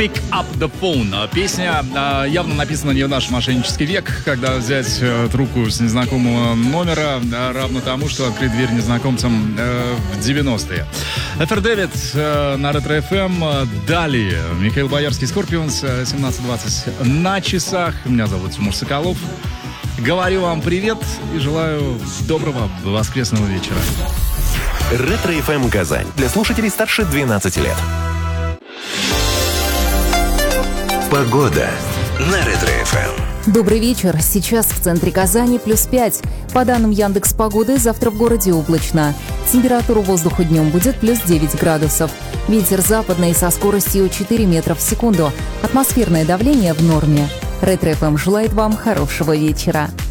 Pick Up The Phone. Песня явно написана не в наш мошеннический век, когда взять трубку с незнакомого номера равно тому, что открыть дверь незнакомцам в 90-е. Эфир Дэвид на Ретро FM. Далее Михаил Боярский, Скорпионс, 17:20 на часах. Меня зовут Тимур Соколов. Говорю вам привет и желаю доброго воскресного вечера. Ретро FM Казань. Для слушателей старше 12 лет. Погода на Ретро FM. Добрый вечер. Сейчас в центре Казани +5. По данным Яндекс.Погоды, завтра в городе облачно. Температура воздуха днем будет +9 градусов. Ветер западный со скоростью 4 метра в секунду. Атмосферное давление в норме. Ретро FM желает вам хорошего вечера.